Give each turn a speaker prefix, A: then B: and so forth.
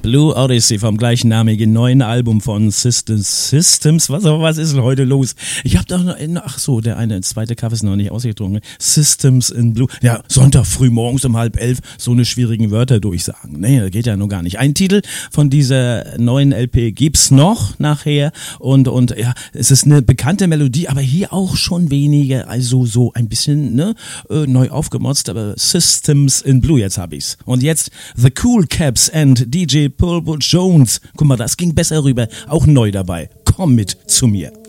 A: Blue Odyssey vom gleichnamigen neuen Album von Systems. Was ist denn heute los? Ich habe doch noch, ach so, der zweite Kaffee ist noch nicht ausgetrunken. Systems in Blue. Ja, Sonntag früh morgens um 10:30 so eine schwierigen Wörter durchsagen. Nee, das geht ja noch gar nicht. Ein Titel von dieser neuen LP gibt's noch nachher und ja, es ist eine bekannte Melodie, aber hier auch schon weniger, also so ein bisschen, neu aufgemotzt, aber Systems in Blue, jetzt hab ich's. Und jetzt The Cool Caps and DJ Purple Jones. Guck mal, das ging besser rüber. Auch neu dabei. Komm mit zu mir.